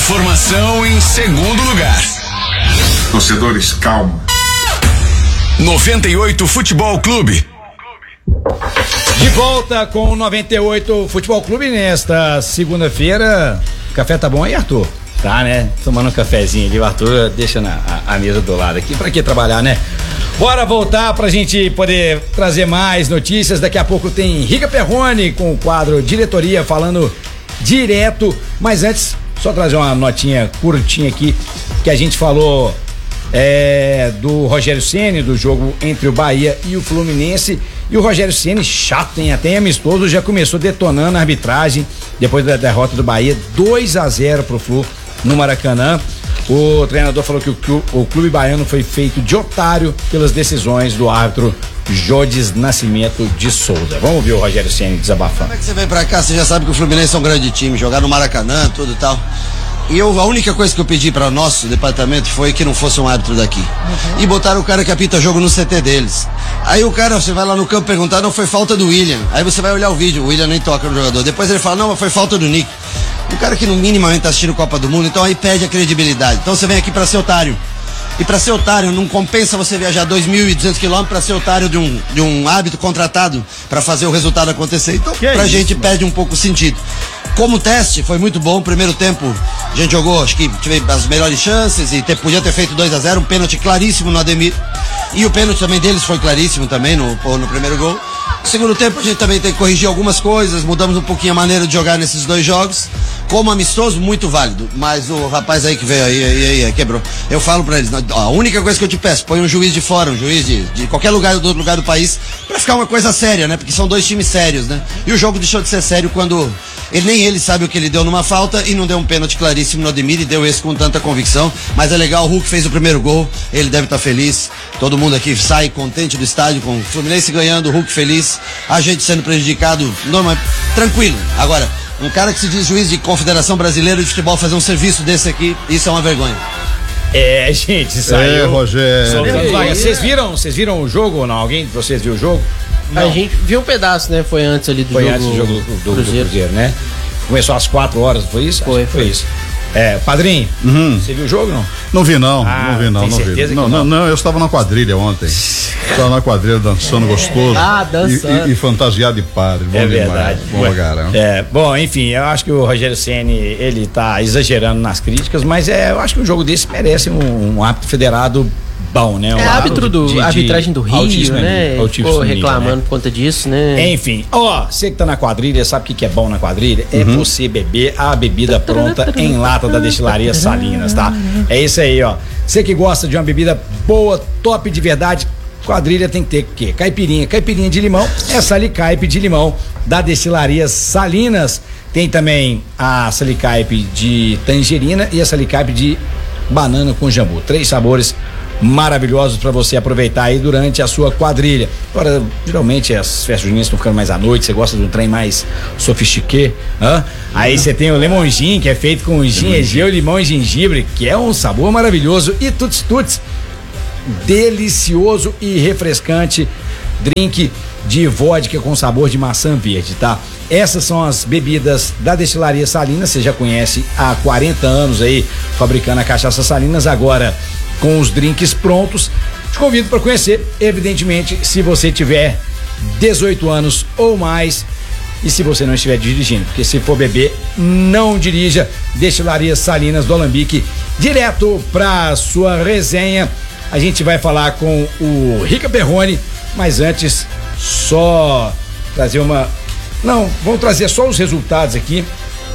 Informação em segundo lugar. Torcedores, calma. 98 Futebol Clube. De volta com o 98 Futebol Clube nesta segunda-feira. O café tá bom aí, Arthur? Tá, né? Tomando um cafezinho ali, o Arthur deixa a mesa do lado aqui. Pra que trabalhar, né? Bora voltar pra gente poder trazer mais notícias. Daqui a pouco tem Rica Perrone com o quadro Diretoria falando direto. Mas antes, só trazer uma notinha curtinha aqui que a gente falou do Rogério Ceni, do jogo entre o Bahia e o Fluminense. E o Rogério Ceni, chato, hein? Até amistoso, já começou detonando a arbitragem depois da derrota do Bahia, 2-0 pro Flu no Maracanã. O treinador falou que o clube baiano foi feito de otário pelas decisões do árbitro Jodes Nascimento de Souza. Vamos ouvir o Rogério Ceni desabafando. Como é que você vem pra cá? Você já sabe que o Fluminense é um grande time, jogar no Maracanã, tudo e tal. E a única coisa que eu pedi para nosso departamento foi que não fosse um árbitro daqui. E botaram o cara que apita jogo no CT deles. Aí o cara, você vai lá no campo perguntar, não, foi falta do William. Aí você vai olhar o vídeo, o William nem toca no jogador. Depois ele fala, não, mas foi falta do Nick. O cara que no minimamente tá assistindo Copa do Mundo, então aí perde a credibilidade. Então você vem aqui para ser otário. E para ser otário, não compensa você viajar 2.200 quilômetros para ser otário de um árbitro contratado para fazer o resultado acontecer. Então, pra gente perde um pouco o sentido. Como teste, foi muito bom. Primeiro tempo, a gente jogou, acho que tive as melhores chances e podia ter feito 2-0, um pênalti claríssimo no Ademir. E o pênalti também deles foi claríssimo também no primeiro gol. No segundo tempo, a gente também tem que corrigir algumas coisas, mudamos um pouquinho a maneira de jogar nesses dois jogos. Como amistoso, muito válido. Mas o rapaz aí que veio aí quebrou. Eu falo pra eles, a única coisa que eu te peço, põe um juiz de fora, um juiz de qualquer lugar do outro lugar do país, pra ficar uma coisa séria, né? Porque são dois times sérios, né? E o jogo deixou de ser sério quando nem ele sabe o que ele deu numa falta e não deu um pênalti claríssimo no Ademir e deu esse com tanta convicção. Mas é legal, o Hulk fez o primeiro gol, ele deve estar feliz. Todo mundo aqui sai contente do estádio, com o Fluminense ganhando, o Hulk feliz, a gente sendo prejudicado, normal, tranquilo. Agora, um cara que se diz juiz de Confederação Brasileira de Futebol fazer um serviço desse aqui, isso é uma vergonha. Gente, saiu. Rogério. Vocês viram o jogo ou não? Alguém de vocês viu o jogo? Não. A gente viu um pedaço, né? Foi antes ali do jogo. Foi antes do jogo do Cruzeiro, né? Começou às 4 horas, foi isso? Foi isso. Padrinho, você viu o jogo não? Não vi não, não vi. Não, eu estava na quadrilha ontem. Estava na quadrilha dançando gostoso. Dançando. E fantasiado de padre. Bom verdade. Bom caramba. Bom, enfim, eu acho que o Rogério Ceni, ele tá exagerando nas críticas, mas eu acho que um jogo desse merece um árbitro federado bom, né? Árbitro de arbitragem do Rio, né? Ficou reclamando por conta disso, né? Enfim, você que tá na quadrilha, sabe o que é bom na quadrilha? É você beber a bebida pronta em lata da Destilaria Salinas, tá? É isso aí, Você que gosta de uma bebida boa, top de verdade, quadrilha tem que ter o quê? Caipirinha de limão, é Salicaipe de limão da Destilaria Salinas. Tem também a Salicaipe de tangerina e a Salicaipe de banana com jambu. 3 sabores maravilhosos para você aproveitar aí durante a sua quadrilha. Agora, geralmente as festas juninas estão ficando mais à noite, você gosta de um trem mais sofisticado, aí você tem o Lemon Gin, que é feito com gin, limão e gengibre, que é um sabor maravilhoso, e tuts, delicioso e refrescante drink de vodka com sabor de maçã verde, tá? Essas são as bebidas da Destilaria Salinas, você já conhece há 40 anos aí, fabricando a cachaça Salinas, agora com os drinks prontos. Te convido para conhecer, evidentemente, se você tiver 18 anos ou mais e se você não estiver dirigindo, porque se for beber, não dirija. Destilaria Salinas do Alambique, direto para sua resenha. A gente vai falar com o Rica Perrone, mas antes só trazer vamos trazer só os resultados aqui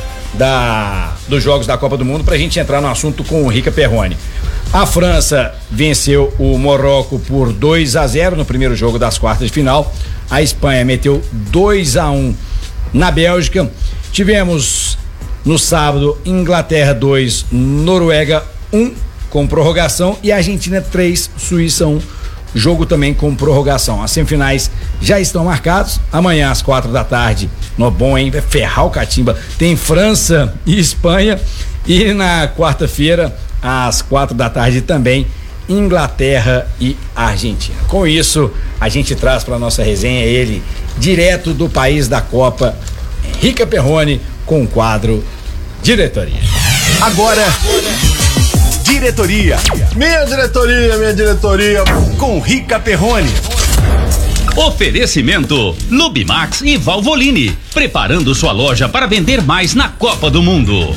dos jogos da Copa do Mundo pra gente entrar no assunto com o Rica Perrone. A França venceu o Marrocos por 2-0 no primeiro jogo das quartas de final. A Espanha meteu 2-1 na Bélgica. Tivemos no sábado Inglaterra 2, Noruega 1 com prorrogação e Argentina 3, Suíça 1. Jogo também com prorrogação. As semifinais já estão marcados. Amanhã às 4 da tarde. Bom, hein? Vai ferrar o catimba. Tem França e Espanha. E na quarta-feira, às 4 da tarde também, Inglaterra e Argentina. Com isso, a gente traz para nossa resenha ele, direto do país da Copa, Rica Perrone, com o quadro Diretoria. Agora, diretoria. Minha diretoria. Com Rica Perrone. Oferecimento Lubimax e Valvoline, preparando sua loja para vender mais na Copa do Mundo.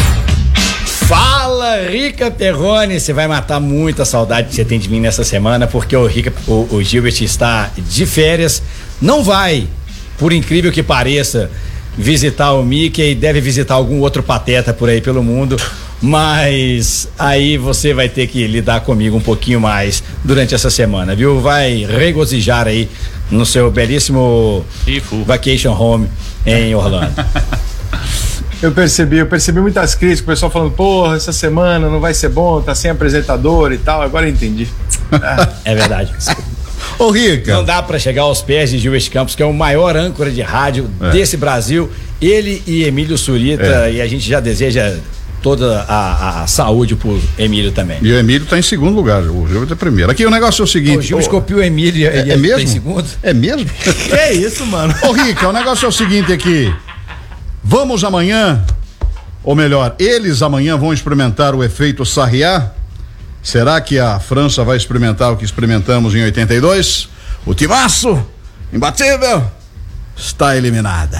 Fala, Rica Perrone, você vai matar muita saudade que você tem de mim nessa semana, porque o Gilbert está de férias, não vai, por incrível que pareça, visitar o Mickey, deve visitar algum outro pateta por aí pelo mundo, mas aí você vai ter que lidar comigo um pouquinho mais durante essa semana, viu? Vai regozijar aí no seu belíssimo vacation home em Orlando. Eu percebi muitas críticas, o pessoal falando, porra, essa semana não vai ser bom, tá sem apresentador e tal, agora eu entendi. É verdade. Ô, Rica. Não dá pra chegar aos pés de Gilbert Campos, que é o maior âncora de rádio desse Brasil, ele e Emílio Surita, e a gente já deseja toda a saúde pro Emílio também. E o Emílio tá em segundo lugar, o Gilbert é primeiro. Aqui o negócio é o seguinte... O Gilbert copiou o Emílio e é mesmo? Tá em segundo. É mesmo? Que é isso, mano? Ô, Rica, o negócio é o seguinte aqui, vamos amanhã, ou melhor, eles amanhã vão experimentar o efeito Sarriá? Será que a França vai experimentar o que experimentamos em 82? O timaço, imbatível, está eliminada.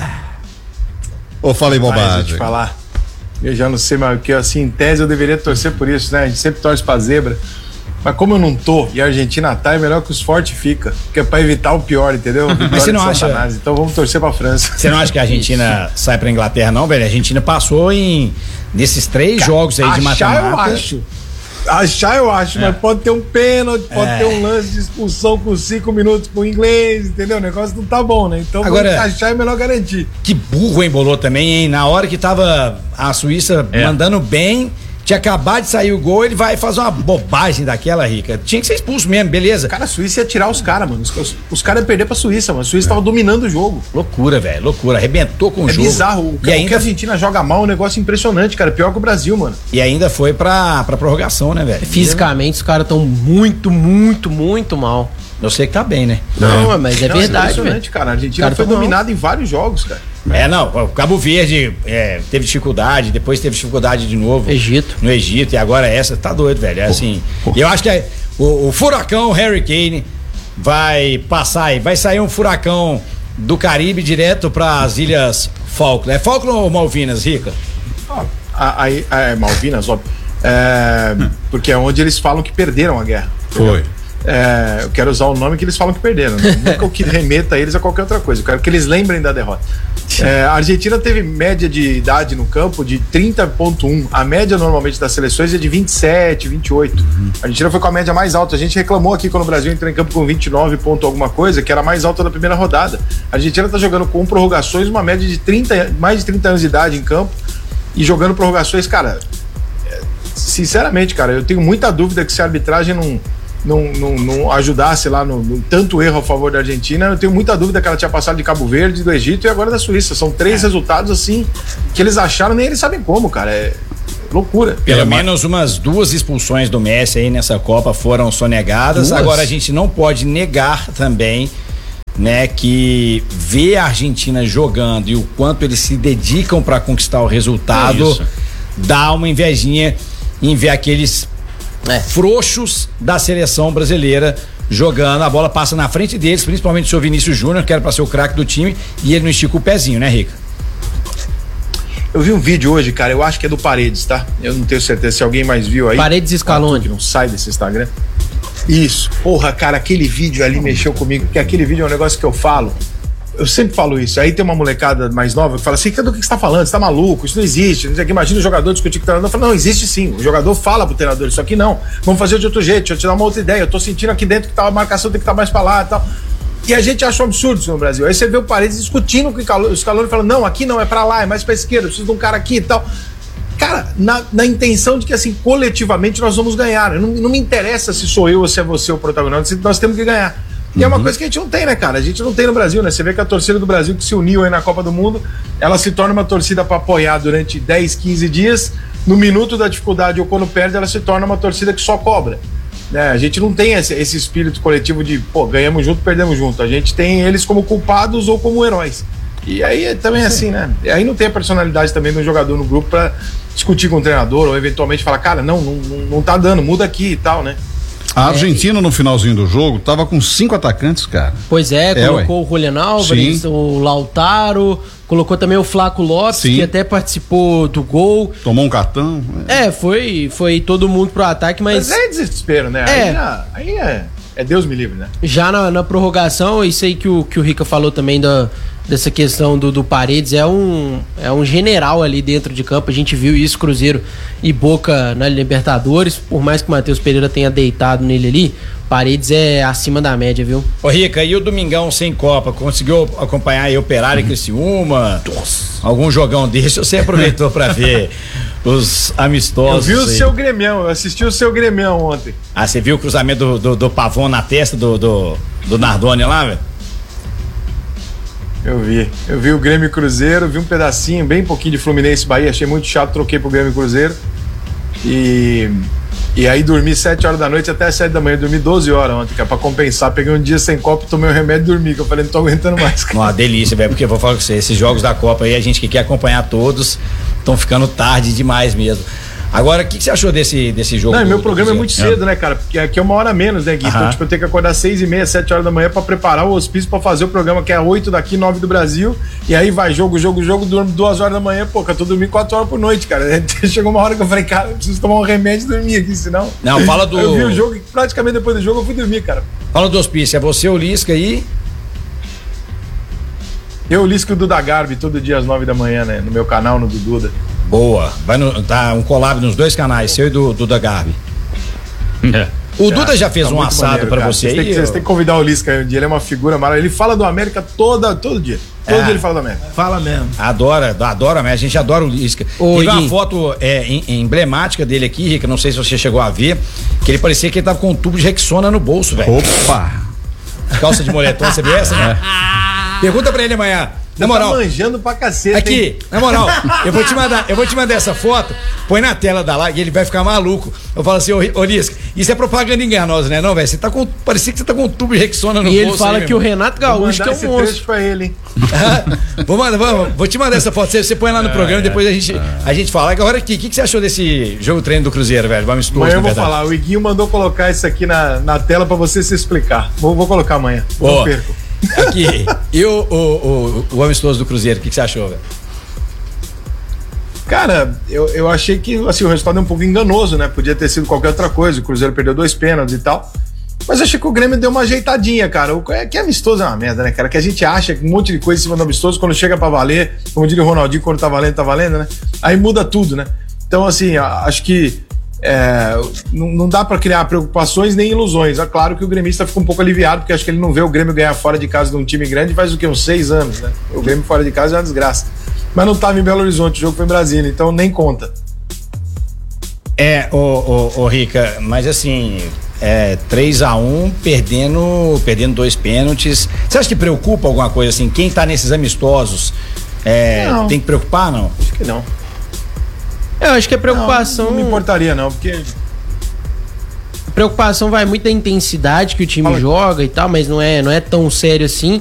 Ou falei bobagem? Deixa eu te falar. Eu já não sei mais o que, assim, em tese eu deveria torcer por isso, né? A gente sempre torce pra zebra. Mas como eu não tô e a Argentina tá, é melhor que os fortes fica. Que é pra evitar o pior, entendeu? Mas você não acha? Então vamos torcer pra França. Você não acha que a Argentina sai pra Inglaterra, não, velho? A Argentina passou nesses 3 jogos aí de mata-mata. Achar eu acho, mas pode ter um pênalti, pode ter um lance de expulsão com 5 minutos pro inglês, entendeu? O negócio não tá bom, né? Então agora, achar é melhor garantir. Que burro embolou também, hein? Na hora que tava a Suíça mandando bem, tinha acabado de sair o gol, ele vai fazer uma bobagem daquela, Rica. Tinha que ser expulso mesmo, beleza. Cara, a Suíça ia tirar os caras, mano. Os caras iam perder pra Suíça, mano. A Suíça tava dominando o jogo. Loucura, velho, loucura. Arrebentou com o jogo. É bizarro. O que a Argentina joga mal é um negócio impressionante, cara. Pior que o Brasil, mano. E ainda foi pra prorrogação, né, velho? Fisicamente, os caras tão muito mal. Eu sei que tá bem, né? Não, mas é verdade, é impressionante, cara. A Argentina foi dominada em vários jogos, cara. O Cabo Verde teve dificuldade, depois teve dificuldade de novo no Egito, e agora essa, tá doido, velho, é assim, e eu acho que o furacão Hurricane vai passar aí, vai sair um furacão do Caribe direto para as Ilhas Falkland. É Falkland ou Malvinas, Rica? Malvinas, óbvio, porque é onde eles falam que perderam a guerra. Foi. Eu quero usar o nome que eles falam que perderam, né? Nunca o que remeta a eles a qualquer outra coisa. Eu quero que eles lembrem da derrota. A Argentina teve média de idade no campo de 30,1. A média normalmente das seleções é de 27, 28. A Argentina foi com a média mais alta. A gente reclamou aqui quando o Brasil entrou em campo com 29 ponto alguma coisa, que era a mais alta da primeira rodada. A Argentina tá jogando com prorrogações, uma média de mais de 30 anos de idade em campo e jogando prorrogações, cara. Sinceramente, cara, eu tenho muita dúvida que se a arbitragem não ajudasse lá no tanto erro a favor da Argentina, eu tenho muita dúvida que ela tinha passado de Cabo Verde, do Egito e agora da Suíça. São 3 resultados assim que eles acharam, nem eles sabem como, cara. É loucura. Pelo menos umas 2 expulsões do Messi aí nessa Copa foram sonegadas. 2? Agora a gente não pode negar também, né, que ver a Argentina jogando e o quanto eles se dedicam para conquistar o resultado dá uma invejinha em ver aqueles frouxos da seleção brasileira jogando, a bola passa na frente deles, principalmente o seu Vinícius Júnior, que era pra ser o craque do time, e ele não estica o pezinho, né, Rica? Eu vi um vídeo hoje, cara, eu acho que é do Paredes, tá? Eu não tenho certeza se alguém mais viu aí. Paredes e Scaloni. Que não sai desse Instagram. Isso. Porra, cara, aquele vídeo ali mexeu comigo, porque aquele vídeo é um negócio que eu falo. Eu sempre falo isso. Aí tem uma molecada mais nova que fala assim: do que você tá falando? Você tá maluco? Isso não existe. Imagina o jogador discutir com o treinador. Eu falo: não, existe sim. O jogador fala pro treinador: isso aqui não. Vamos fazer de outro jeito. Deixa eu te dar uma outra ideia. Eu tô sentindo aqui dentro que tá a marcação tem que estar mais pra lá e tal. E a gente acha um absurdo isso no Brasil. Aí você vê o Paredes discutindo com o Scaloni, falando: não, aqui não, é pra lá, é mais pra esquerda, preciso de um cara aqui e tal. Cara, na intenção de que assim, coletivamente nós vamos ganhar. Não me interessa se sou eu ou se é você o protagonista, nós temos que ganhar. E é uma coisa que a gente não tem, né, cara? A gente não tem no Brasil, né? Você vê que a torcida do Brasil que se uniu aí na Copa do Mundo, ela se torna uma torcida para apoiar durante 10, 15 dias. No minuto da dificuldade ou quando perde, ela se torna uma torcida que só cobra. Né? A gente não tem esse espírito coletivo de, ganhamos junto, perdemos junto. A gente tem eles como culpados ou como heróis. E aí também assim, né? E aí não tem a personalidade também do jogador no grupo pra discutir com o treinador ou eventualmente falar, cara, não tá dando, muda aqui e tal, né? A Argentina, no finalzinho do jogo, tava com 5 atacantes, cara. Pois colocou o Julián Álvares, o Lautaro, colocou também o Flaco Lopes, que até participou do gol. Tomou um cartão. Foi todo mundo pro ataque, mas é desespero, né? Aí é Deus me livre, né? Já na prorrogação, isso aí que o Rica falou também dessa questão do Paredes, é um general ali dentro de campo. A gente viu isso, Cruzeiro e Boca na Libertadores, por mais que o Matheus Pereira tenha deitado nele ali, Paredes é acima da média, viu? Ô Rica, e o domingão sem Copa, conseguiu acompanhar aí Operário e Criciúma? Algum jogão desse você aproveitou pra ver os amistosos? Eu vi o seu Grêmio, eu assisti o seu Grêmio ontem. Ah, você viu o cruzamento do Pavon na testa do Nardoni lá, velho? Eu vi o Grêmio e Cruzeiro, vi um pedacinho, bem pouquinho de Fluminense e Bahia, achei muito chato, troquei pro Grêmio e Cruzeiro. E aí dormi 7 horas da noite até 7 da manhã, dormi 12 horas ontem, cara, pra compensar. Peguei um dia sem Copa, tomei um remédio e dormi, que eu falei, não tô aguentando mais, cara. Uma delícia, velho, porque eu vou falar com você, esses jogos da Copa aí, a gente que quer acompanhar todos, estão ficando tarde demais mesmo. Agora, o que você achou desse jogo? Não, meu programa é muito cedo, né, cara? Porque aqui é 1 hora a menos, né, Gui? Então, tipo, eu tenho que acordar 6h30, 7 horas da manhã pra preparar o hospício pra fazer o programa, que é 8 daqui, 9 do Brasil. E aí vai jogo, durmo 2 horas da manhã, pô, que eu tô dormindo 4 horas por noite, cara. Chegou uma hora que eu falei, cara, eu preciso tomar um remédio e dormir aqui, senão. Não, fala do. Eu vi o jogo e praticamente depois do jogo eu fui dormir, cara. Fala do hospício, é você, o Lisca aí? Eu, o Lisca e o Duda Garbi, todo dia às 9 da manhã, né? No meu canal, no do Duda. Boa. Tá um collab nos 2 canais, seu e do Duda Garbi. O Duda já fez um assado maneiro, pra você aí? Vocês têm que convidar o Lisca aí um dia, ele é uma figura maravilhosa. Ele fala do América todo dia. Todo dia ele fala do América. Fala mesmo. Adora, a gente adora o Lisca. Teve uma foto emblemática dele aqui, Rica, não sei se você chegou a ver, que ele parecia que ele tava com um tubo de Rexona no bolso, velho. Opa! Calça de moletom, você viu essa, né? Pergunta pra ele amanhã. Na moral, tá manjando pra cacete. Aqui, hein? Na moral, eu vou te mandar essa foto, põe na tela da live e ele vai ficar maluco. Eu falo assim, ô Lisca, isso é propaganda enganosa, né? Não, velho, você tá com, parecia que você tá com um tubo de Rexona no bolso. E ele fala aí, que o Renato Gaúcho que é um monstro. Pra ele, hein? Vou te mandar essa foto, você põe lá no programa, depois a gente fala. Agora aqui, o que você achou desse jogo treino do Cruzeiro, velho? Vamos estudar. Amanhã eu vou falar, o Iguinho mandou colocar isso aqui na tela pra você se explicar. Vou colocar amanhã, não perco. Aqui, e o amistoso do Cruzeiro, o que você achou, velho? Cara, eu achei que assim, o resultado é um pouco enganoso, né? Podia ter sido qualquer outra coisa, o Cruzeiro perdeu 2 pênaltis e tal, mas eu achei que o Grêmio deu uma ajeitadinha, cara. Que amistoso é uma merda, né, cara? Que a gente acha que um monte de coisa em cima do amistoso, quando chega pra valer, como diria o Ronaldinho, quando tá valendo, né? Aí muda tudo, né? Então, assim, acho que não dá pra criar preocupações nem ilusões. É claro que o gremista fica um pouco aliviado, porque acho que ele não vê o Grêmio ganhar fora de casa de um time grande faz o quê? Uns 6 anos, né? O Grêmio fora de casa é uma desgraça. Mas não tava em Belo Horizonte, o jogo foi em Brasília, então nem conta. Ô Rica, mas assim, 3-1, perdendo 2 pênaltis. Você acha que preocupa alguma coisa assim? Quem tá nesses amistosos tem que preocupar, não? Acho que não. Eu acho que a preocupação. Não me importaria, não, porque. A preocupação vai muito da intensidade que o time joga e tal, mas não é tão sério assim.